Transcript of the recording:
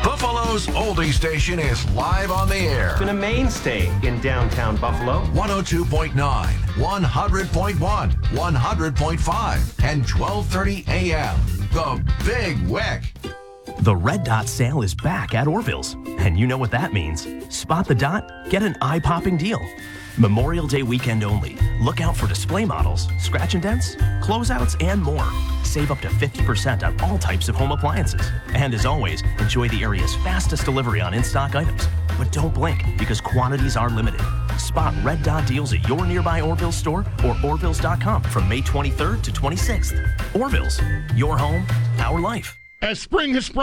Buffalo's oldie station is live on the air. Been a mainstay in downtown Buffalo. 102.9, 100.1, 100.5, and 1230 AM. The Big Wick. The Red Dot sale is back at Orville's, and you know what that means. Spot the dot, get an eye-popping deal. Memorial Day weekend only. Look out for display models, scratch and dents, closeouts, and more. Save up to 50% on all types of home appliances. And as always, enjoy the area's fastest delivery on in-stock items. But don't blink, because quantities are limited. Spot Red Dot deals at your nearby Orville store or Orvilles.com from May 23rd to 26th. Orville's, your home, our life. As spring has sprung